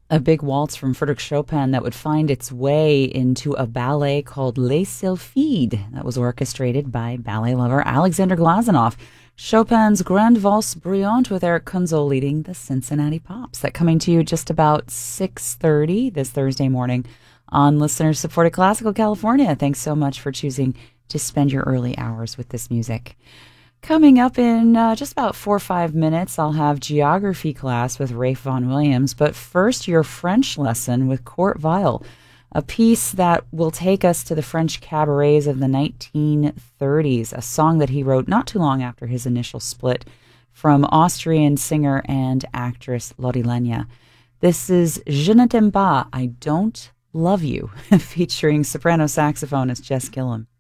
A big waltz from Frédéric Chopin that would find its way into a ballet called Les Sylphides that was orchestrated by ballet lover Alexander Glazunov. Chopin's Grande Valse Brillante with Eric Kunzel leading the Cincinnati Pops. That coming to you just about 6:30 this Thursday morning on listener-supported Classical California. Thanks so much for choosing to spend your early hours with this music. Coming up in just about 4 or 5 minutes, I'll have geography class with Rafe Vaughan Williams. But first, your French lesson with Kurt Weill, a piece that will take us to the French cabarets of the 1930s, a song that he wrote not too long after his initial split from Austrian singer and actress Lotte Lenya. This is Je ne t'aime pas, I Don't Love You, featuring soprano saxophonist Jess Gillum.